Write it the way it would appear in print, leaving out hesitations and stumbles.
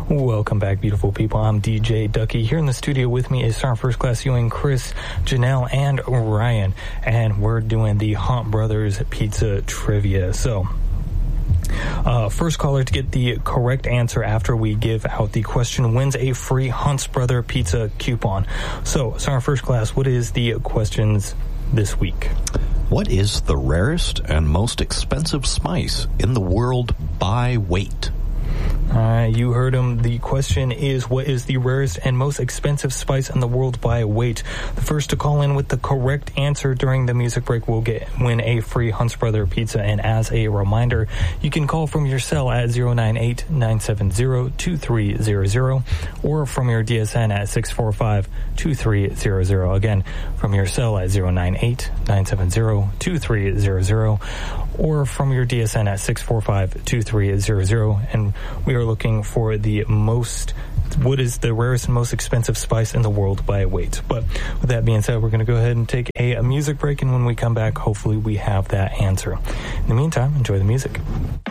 Welcome back, beautiful people. I'm DJ Ducky. Here in the studio with me is Sergeant First Class Ewing, Chris, Janelle, and Ryan. And we're doing the Hunt Brothers Pizza Trivia. So, first caller to get the correct answer after we give out the question wins a free Hunt's Brother Pizza coupon. So, Sergeant First Class, what is the questions this week? What is the rarest and most expensive spice in the world by weight? You heard him. The question is, what is the rarest and most expensive spice in the world by weight? The first to call in with the correct answer during the music break will win a free Hunt's Brother Pizza. And as a reminder, you can call from your cell at 098-970-2300 or from your DSN at 645-2300. Again, from your cell at 098-970-2300 or from your DSN at 645-2300. And we are looking for what is the rarest and most expensive spice in the world by weight. But with that being said, we're going to go ahead and take a music break, and when we come back, hopefully we have that answer. In the meantime, enjoy the music.